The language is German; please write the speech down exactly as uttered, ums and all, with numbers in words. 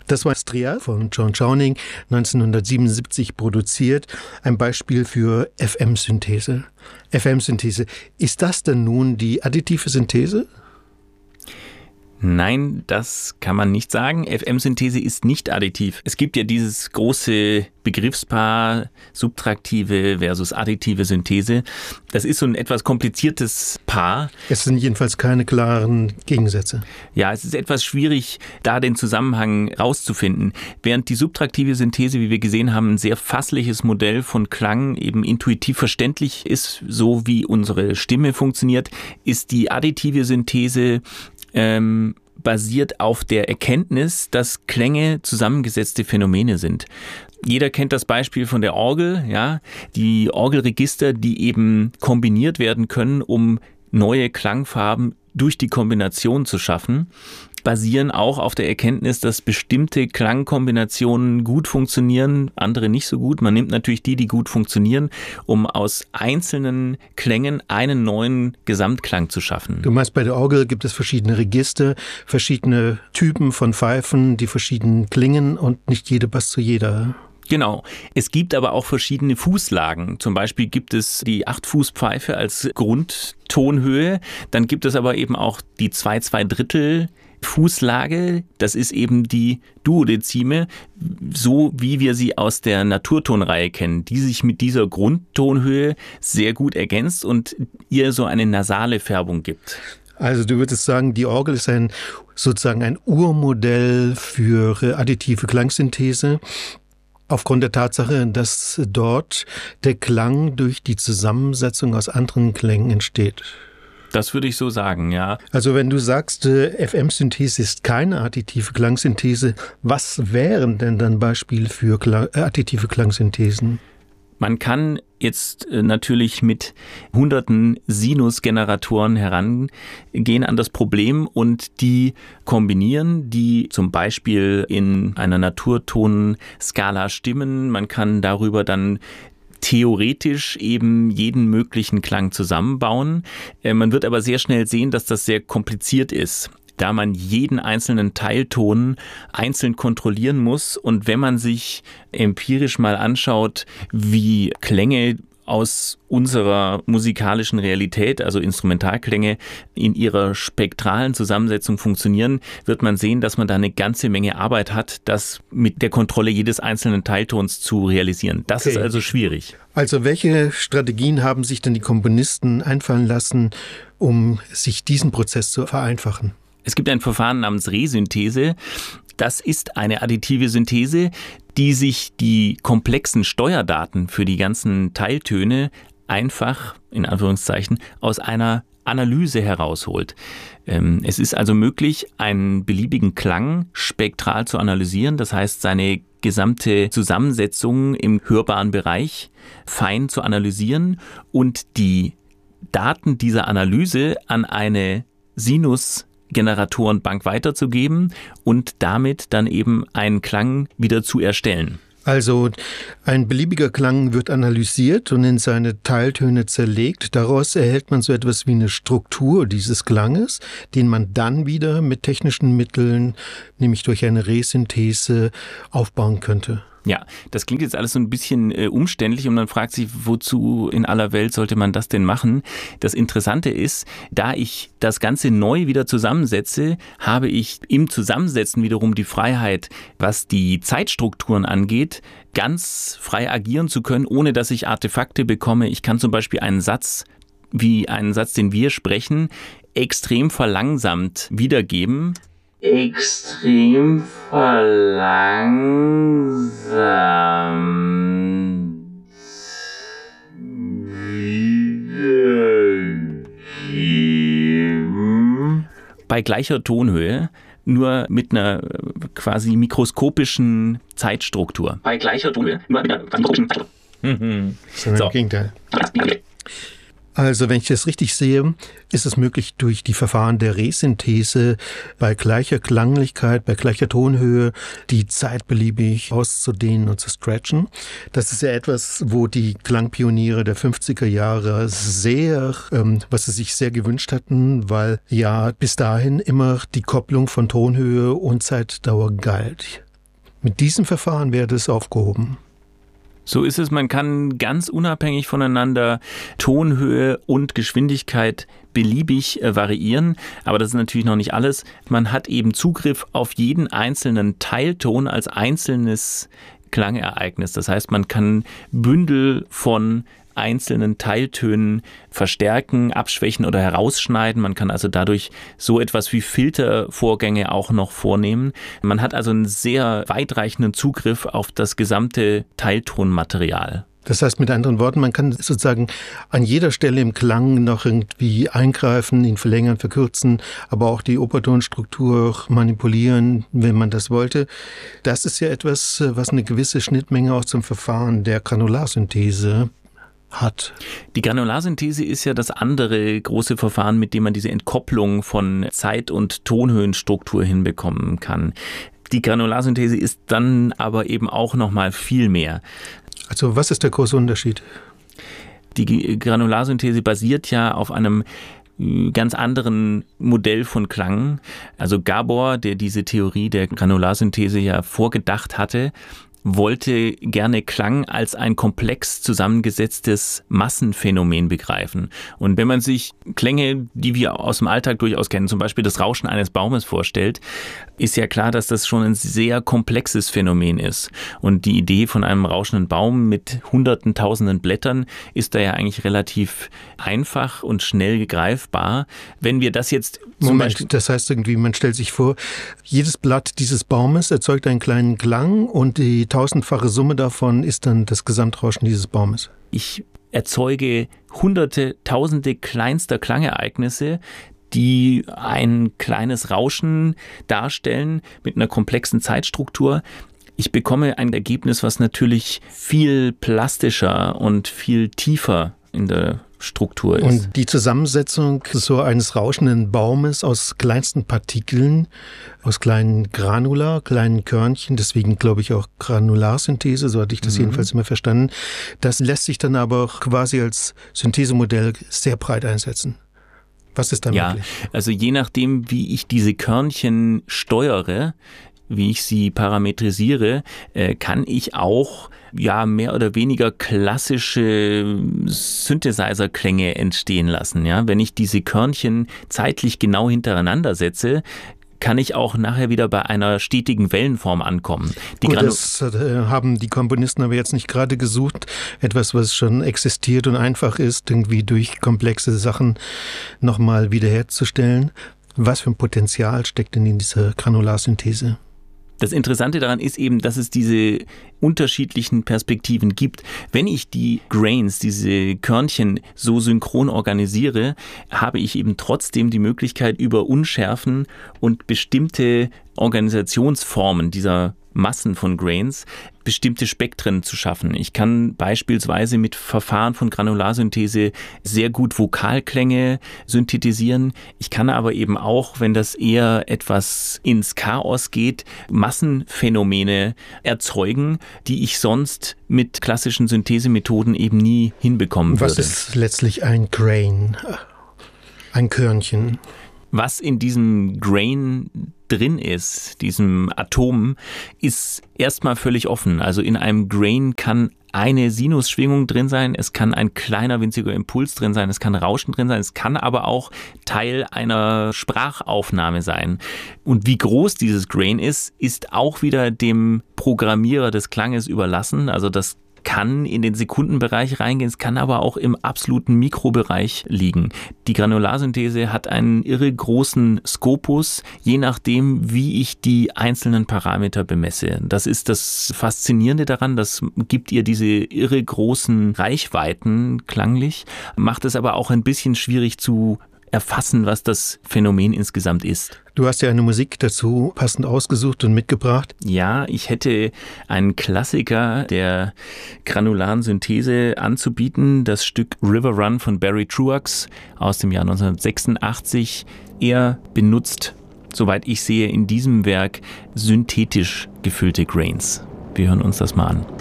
Das war Stria von John Chowning, neunzehnhundertsiebenundsiebzig produziert. Ein Beispiel für F M-Synthese. F M-Synthese. Ist das denn nun die additive Synthese? Nein, das kann man nicht sagen. F M-Synthese ist nicht additiv. Es gibt ja dieses große Begriffspaar subtraktive versus additive Synthese. Das ist so ein etwas kompliziertes Paar. Es sind jedenfalls keine klaren Gegensätze. Ja, es ist etwas schwierig, da den Zusammenhang rauszufinden. Während die subtraktive Synthese, wie wir gesehen haben, ein sehr fassliches Modell von Klang, eben intuitiv verständlich ist, so wie unsere Stimme funktioniert, ist die additive Synthese Ähm, basiert auf der Erkenntnis, dass Klänge zusammengesetzte Phänomene sind. Jeder kennt das Beispiel von der Orgel, ja, die Orgelregister, die eben kombiniert werden können, um neue Klangfarben durch die Kombination zu schaffen, basieren auch auf der Erkenntnis, dass bestimmte Klangkombinationen gut funktionieren, andere nicht so gut. Man nimmt natürlich die, die gut funktionieren, um aus einzelnen Klängen einen neuen Gesamtklang zu schaffen. Du meinst, bei der Orgel gibt es verschiedene Register, verschiedene Typen von Pfeifen, die verschiedenen klingen und nicht jede passt zu jeder. Genau. Es gibt aber auch verschiedene Fußlagen. Zum Beispiel gibt es die Acht-Fuß-Pfeife als Grundtonhöhe. Dann gibt es aber eben auch die zwei zwei Drittel Fußlage. Das ist eben die Duodezime, so wie wir sie aus der Naturtonreihe kennen, die sich mit dieser Grundtonhöhe sehr gut ergänzt und ihr so eine nasale Färbung gibt. Also du würdest sagen, die Orgel ist ein sozusagen ein Urmodell für additive Klangsynthese. Aufgrund der Tatsache, dass dort der Klang durch die Zusammensetzung aus anderen Klängen entsteht. Das würde ich so sagen, ja. Also wenn du sagst, F M-Synthese ist keine additive Klangsynthese, was wären denn dann Beispiele für Klang, äh, additive Klangsynthesen? Man kann jetzt natürlich mit hunderten Sinusgeneratoren herangehen an das Problem und die kombinieren, die zum Beispiel in einer Naturtonskala stimmen. Man kann darüber dann theoretisch eben jeden möglichen Klang zusammenbauen. Man wird aber sehr schnell sehen, dass das sehr kompliziert ist, da man jeden einzelnen Teilton einzeln kontrollieren muss. Und wenn man sich empirisch mal anschaut, wie Klänge aus unserer musikalischen Realität, also Instrumentalklänge, in ihrer spektralen Zusammensetzung funktionieren, wird man sehen, dass man da eine ganze Menge Arbeit hat, das mit der Kontrolle jedes einzelnen Teiltons zu realisieren. Das okay. ist also schwierig. Also welche Strategien haben sich denn die Komponisten einfallen lassen, um sich diesen Prozess zu vereinfachen? Es gibt ein Verfahren namens Resynthese. Das ist eine additive Synthese, die sich die komplexen Steuerdaten für die ganzen Teiltöne einfach, in Anführungszeichen, aus einer Analyse herausholt. Es ist also möglich, einen beliebigen Klang spektral zu analysieren, das heißt, seine gesamte Zusammensetzung im hörbaren Bereich fein zu analysieren und die Daten dieser Analyse an eine Sinus Generatorenbank weiterzugeben und damit dann eben einen Klang wieder zu erstellen. Also ein beliebiger Klang wird analysiert und in seine Teiltöne zerlegt. Daraus erhält man so etwas wie eine Struktur dieses Klanges, den man dann wieder mit technischen Mitteln, nämlich durch eine Resynthese, aufbauen könnte. Ja, das klingt jetzt alles so ein bisschen äh, umständlich und man fragt sich, wozu in aller Welt sollte man das denn machen? Das Interessante ist, da ich das Ganze neu wieder zusammensetze, habe ich im Zusammensetzen wiederum die Freiheit, was die Zeitstrukturen angeht, ganz frei agieren zu können, ohne dass ich Artefakte bekomme. Ich kann zum Beispiel einen Satz, wie einen Satz, den wir sprechen, extrem verlangsamt wiedergeben. Extrem verlangsamt wiedergeben. Bei gleicher Tonhöhe, nur mit einer quasi mikroskopischen Zeitstruktur. Bei gleicher Tonhöhe, nur mit einer mikroskopischen Zeitstruktur. Mhm. So. Gegenteil. Also wenn ich das richtig sehe, ist es möglich, durch die Verfahren der Resynthese bei gleicher Klanglichkeit, bei gleicher Tonhöhe die Zeit beliebig auszudehnen und zu stretchen. Das ist ja etwas, wo die Klangpioniere der fünfziger Jahre sehr, ähm, was sie sich sehr gewünscht hatten, weil ja bis dahin immer die Kopplung von Tonhöhe und Zeitdauer galt. Mit diesem Verfahren wäre das aufgehoben. So ist es, man kann ganz unabhängig voneinander Tonhöhe und Geschwindigkeit beliebig variieren, aber das ist natürlich noch nicht alles. Man hat eben Zugriff auf jeden einzelnen Teilton als einzelnes Klangereignis. Das heißt, man kann Bündel von einzelnen Teiltönen verstärken, abschwächen oder herausschneiden. Man kann also dadurch so etwas wie Filtervorgänge auch noch vornehmen. Man hat also einen sehr weitreichenden Zugriff auf das gesamte Teiltonmaterial. Das heißt mit anderen Worten, man kann sozusagen an jeder Stelle im Klang noch irgendwie eingreifen, ihn verlängern, verkürzen, aber auch die Obertonstruktur manipulieren, wenn man das wollte. Das ist ja etwas, was eine gewisse Schnittmenge auch zum Verfahren der Granularsynthese hat. Die Granularsynthese ist ja das andere große Verfahren, mit dem man diese Entkopplung von Zeit- und Tonhöhenstruktur hinbekommen kann. Die Granularsynthese ist dann aber eben auch noch mal viel mehr. Also was ist der große Unterschied? Die Granularsynthese basiert ja auf einem ganz anderen Modell von Klang. Also Gabor, der diese Theorie der Granularsynthese ja vorgedacht hatte, wollte gerne Klang als ein komplex zusammengesetztes Massenphänomen begreifen. Und wenn man sich Klänge, die wir aus dem Alltag durchaus kennen, zum Beispiel das Rauschen eines Baumes vorstellt, ist ja klar, dass das schon ein sehr komplexes Phänomen ist. Und die Idee von einem rauschenden Baum mit hunderten, tausenden Blättern ist da ja eigentlich relativ einfach und schnell greifbar. Wenn wir das jetzt zum Moment, Beispiel das heißt irgendwie, man stellt sich vor, jedes Blatt dieses Baumes erzeugt einen kleinen Klang und die tausendfache Summe davon ist dann das Gesamtrauschen dieses Baumes. Ich erzeuge hunderte, tausende kleinster Klangereignisse, die ein kleines Rauschen darstellen mit einer komplexen Zeitstruktur. Ich bekomme ein Ergebnis, was natürlich viel plastischer und viel tiefer in der Struktur ist. Und die Zusammensetzung so eines rauschenden Baumes aus kleinsten Partikeln, aus kleinen Granula, kleinen Körnchen, deswegen glaube ich auch Granularsynthese, so hatte ich das mhm. jedenfalls immer verstanden, das lässt sich dann aber auch quasi als Synthesemodell sehr breit einsetzen. Was ist da ja, möglich? Also je nachdem, wie ich diese Körnchen steuere, wie ich sie parametrisiere, äh, kann ich auch ja mehr oder weniger klassische Synthesizer-Klänge entstehen lassen. Ja? Wenn ich diese Körnchen zeitlich genau hintereinander setze, kann ich auch nachher wieder bei einer stetigen Wellenform ankommen. Die Gut, Granu- das äh, haben die Komponisten aber jetzt nicht gerade gesucht. Etwas, was schon existiert und einfach ist, irgendwie durch komplexe Sachen nochmal wiederherzustellen. Was für ein Potenzial steckt denn in dieser Granularsynthese? Das Interessante daran ist eben, dass es diese unterschiedlichen Perspektiven gibt. Wenn ich die Grains, diese Körnchen so synchron organisiere, habe ich eben trotzdem die Möglichkeit, über Unschärfen und bestimmte Organisationsformen dieser Massen von Grains bestimmte Spektren zu schaffen. Ich kann beispielsweise mit Verfahren von Granularsynthese sehr gut Vokalklänge synthetisieren. Ich kann aber eben auch, wenn das eher etwas ins Chaos geht, Massenphänomene erzeugen, die ich sonst mit klassischen Synthesemethoden eben nie hinbekommen würde. Was ist letztlich ein Grain? Ein Körnchen? Was in diesem Grain drin ist, diesem Atom, ist erstmal völlig offen. Also in einem Grain kann eine Sinusschwingung drin sein, es kann ein kleiner winziger Impuls drin sein, es kann Rauschen drin sein, es kann aber auch Teil einer Sprachaufnahme sein. Und wie groß dieses Grain ist, ist auch wieder dem Programmierer des Klanges überlassen. Also das kann in den Sekundenbereich reingehen, es kann aber auch im absoluten Mikrobereich liegen. Die Granularsynthese hat einen irre großen Skopus, je nachdem, wie ich die einzelnen Parameter bemesse. Das ist das Faszinierende daran, das gibt ihr diese irre großen Reichweiten klanglich, macht es aber auch ein bisschen schwierig zu erfassen, was das Phänomen insgesamt ist. Du hast ja eine Musik dazu passend ausgesucht und mitgebracht. Ja, ich hätte einen Klassiker der granularen Synthese anzubieten, das Stück River Run von Barry Truax aus dem Jahr neunzehnhundertsechsundachtzig. Er benutzt, soweit ich sehe, in diesem Werk synthetisch gefüllte Grains. Wir hören uns das mal an.